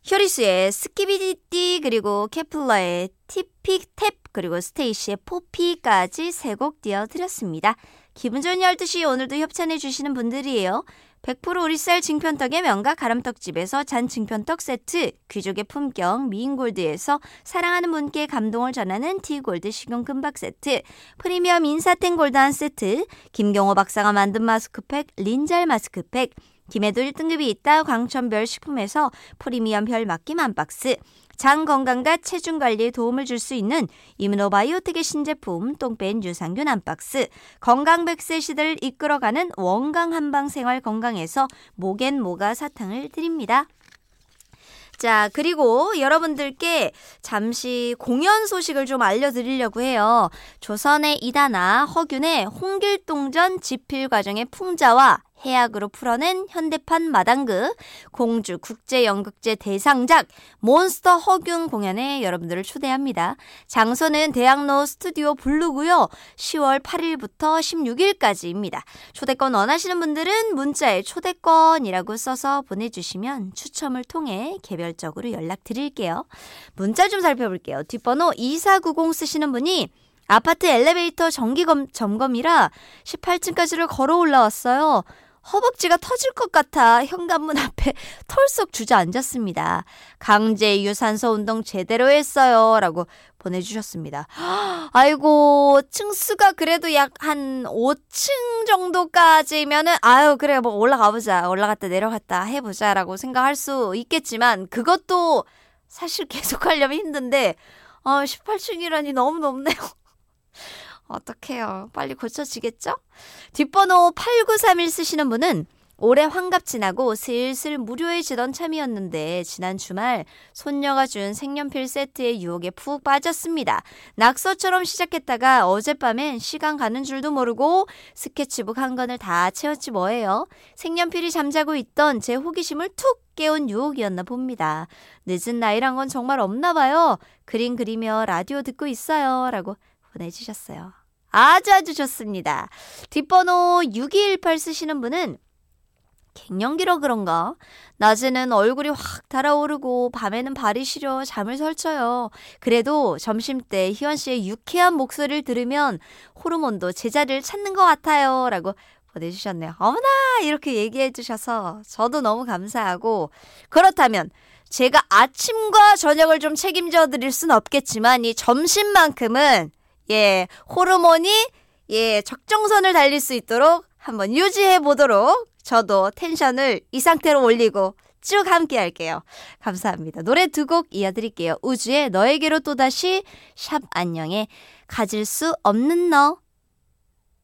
효리스의 스키비디띠 그리고 케플러의 티픽탭 그리고 스테이시의 포피까지 세 곡 띄워드렸습니다. 기분 좋은 12시 오늘도 협찬해 주시는 분들이에요. 100% 오리쌀 증편떡의 명가 가람떡집에서 잔 증편떡 세트, 귀족의 품격 미인골드에서 사랑하는 분께 감동을 전하는 티골드 식용금박 세트, 프리미엄 인사탱 골드 한 세트, 김경호 박사가 만든 마스크팩 린잘 마스크팩, 김해도 1등급이 있다 광천별 식품에서 프리미엄 별 맡김 한 박스, 장 건강과 체중 관리에 도움을 줄 수 있는 이므노바이오텍의 신제품 똥뺀 유산균 한 박스, 건강 100세 시대를 이끌어가는 원강 한방 생활 건강에서 목앤모가 사탕을 드립니다. 자, 그리고 여러분들께 잠시 공연 소식을 좀 알려드리려고 해요. 조선의 이다나 허균의 홍길동전 집필 과정의 풍자와 해악으로 풀어낸 현대판 마당극, 공주 국제연극제 대상작 몬스터 허균 공연에 여러분들을 초대합니다. 장소는 대학로 스튜디오 블루고요. 10월 8일부터 16일까지입니다. 초대권 원하시는 분들은 문자에 초대권이라고 써서 보내주시면 추첨을 통해 개별적으로 연락드릴게요. 문자 좀 살펴볼게요. 뒷번호 2490 쓰시는 분이 아파트 엘리베이터 정기 점검이라 18층까지를 걸어 올라왔어요. 허벅지가 터질 것 같아 현관문 앞에 털썩 주저앉았습니다. 강제 유산소 운동 제대로 했어요. 라고 보내주셨습니다. 아이고, 층수가 그래도 약 한 5층 정도까지면은 아유 그래 뭐 올라가보자. 올라갔다 내려갔다 해보자 라고 생각할 수 있겠지만 그것도 사실 계속 하려면 힘든데 18층이라니 너무 높네요. 어떡해요. 빨리 고쳐지겠죠? 뒷번호 8931 쓰시는 분은 올해 환갑 지나고 슬슬 무료해지던 참이었는데 지난 주말 손녀가 준 색연필 세트의 유혹에 푹 빠졌습니다. 낙서처럼 시작했다가 어젯밤엔 시간 가는 줄도 모르고 스케치북 한 권을 다 채웠지 뭐예요. 색연필이 잠자고 있던 제 호기심을 툭 깨운 유혹이었나 봅니다. 늦은 나이란 건 정말 없나 봐요. 그림 그리며 라디오 듣고 있어요. 라고 보내주셨어요. 아주 좋습니다. 뒷번호 6218 쓰시는 분은 갱년기라 그런가? 낮에는 얼굴이 확 달아오르고 밤에는 발이 시려 잠을 설쳐요. 그래도 점심때 희원씨의 유쾌한 목소리를 들으면 호르몬도 제자리를 찾는 것 같아요. 라고 보내주셨네요. 어머나 이렇게 얘기해 주셔서 저도 너무 감사하고 그렇다면 제가 아침과 저녁을 좀 책임져 드릴 순 없겠지만 이 점심만큼은 호르몬이 적정선을 달릴 수 있도록 한번 유지해 보도록 저도 텐션을 이 상태로 올리고 쭉 함께 할게요. 감사합니다. 노래 2곡 이어드릴게요. 우주의 너에게로 또다시, 샵 안녕의 가질 수 없는 너.